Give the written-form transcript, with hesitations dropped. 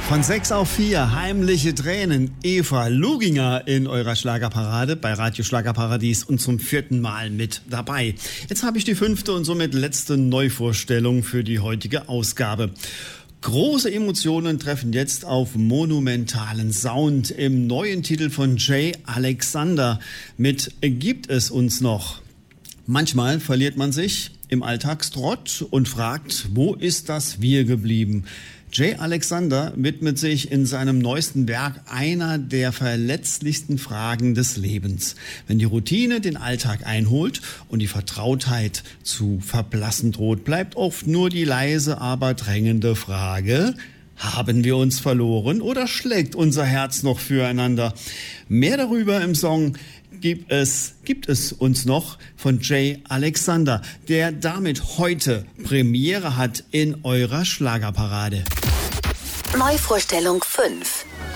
Von 6 auf 4, heimliche Tränen. Eva Luginger in eurer Schlagerparade bei Radio Schlagerparadies und zum 4. Mal mit dabei. Jetzt habe ich die 5. und somit letzte Neuvorstellung für die heutige Ausgabe. Große Emotionen treffen jetzt auf monumentalen Sound im neuen Titel von J. Alexander mit Gibt es uns noch? Manchmal verliert man sich im Alltagstrott und fragt, wo ist das Wir geblieben? J. Alexander widmet sich in seinem neuesten Werk einer der verletzlichsten Fragen des Lebens. Wenn die Routine den Alltag einholt und die Vertrautheit zu verblassen droht, bleibt oft nur die leise, aber drängende Frage: Haben wir uns verloren oder schlägt unser Herz noch füreinander? Mehr darüber im Song Gibt es uns noch von J. Alexander, der damit heute Premiere hat in eurer Schlagerparade. Neuvorstellung 5.